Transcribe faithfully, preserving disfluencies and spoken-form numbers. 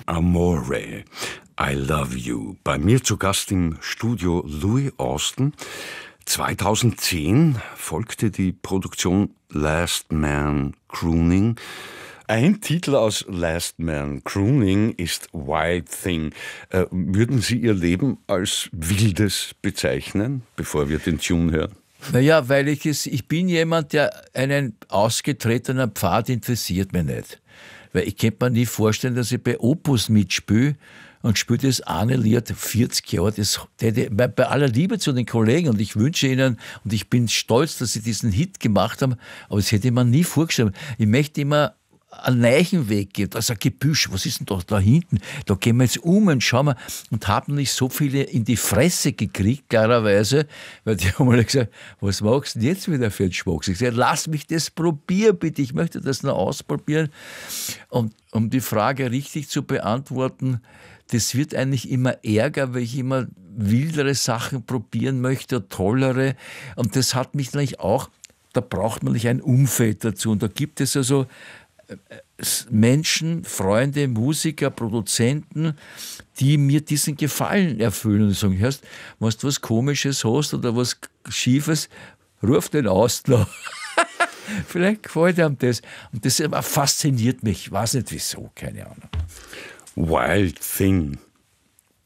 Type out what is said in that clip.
Amore, I Love You. Bei mir zu Gast im Studio Louis Austin. zweitausendzehn folgte die Produktion Last Man Crooning. Ein Titel aus Last Man Crooning ist Wild Thing. Äh, würden Sie Ihr Leben als wildes bezeichnen, bevor wir den Tune hören? Naja, weil ich es, ich bin jemand, der einen ausgetretenen Pfad interessiert mich nicht. Weil ich könnte mir nie vorstellen, dass ich bei Opus mitspiele und spiele das eine Lied vierzig Jahre. Das, bei, bei aller Liebe zu den Kollegen und ich wünsche ihnen und ich bin stolz, dass sie diesen Hit gemacht haben, aber das hätte ich mir nie vorgestellt. Ich möchte immer einen neuen Weg gehen. Da ist ein Gebüsch, was ist denn da, da hinten? Da gehen wir jetzt um und schauen wir und haben nicht so viele in die Fresse gekriegt, klarerweise, weil die haben alle gesagt, was machst du denn jetzt wieder für einen Schmuck? Ich sage, lass mich das probieren, bitte, ich möchte das noch ausprobieren. Und um die Frage richtig zu beantworten, das wird eigentlich immer ärger, weil ich immer wildere Sachen probieren möchte, tollere. Und das hat mich natürlich auch, da braucht man nicht ein Umfeld dazu. Und da gibt es also Menschen, Freunde, Musiker, Produzenten, die mir diesen Gefallen erfüllen und sagen, hörst, wenn du was Komisches hast oder was Schiefes, ruf den Austler. Vielleicht gefällt ihm das. Und das fasziniert mich, ich weiß nicht wieso, keine Ahnung. Wild Thing.